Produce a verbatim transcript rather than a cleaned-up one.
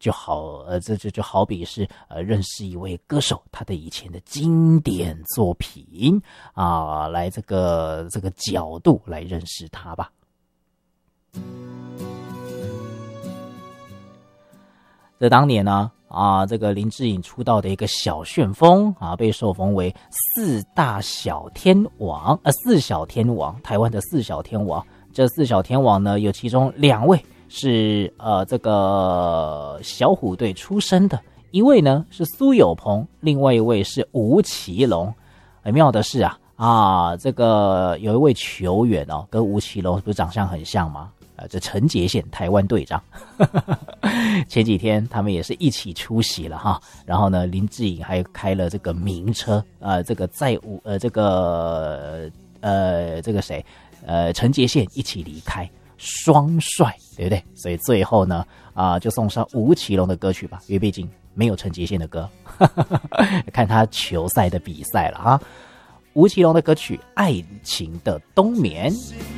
就好呃这就就好比是呃认识一位歌手他的以前的经典作品啊，来这个这个角度来认识他吧。这当年呢啊，这个林志颖出道的一个小旋风啊，被受封为四大小天王，呃，四小天王，台湾的四小天王。这四小天王呢，有其中两位是呃这个小虎队出身的，一位呢是苏有朋，另外一位是吴奇隆。很妙的是啊啊，这个有一位球员哦，跟吴奇隆不是长相很像吗？呃，这陈杰宪台湾队长，前几天他们也是一起出席了哈。然后呢，林志颖还开了这个名车，呃，这个载吴呃这个呃这个谁呃陈杰宪一起离开，双帅，对不对？所以最后呢啊、呃，就送上吴奇隆的歌曲吧，因为毕竟没有陈杰宪的歌，看他球赛的比赛了哈。吴奇隆的歌曲《爱情的冬眠》。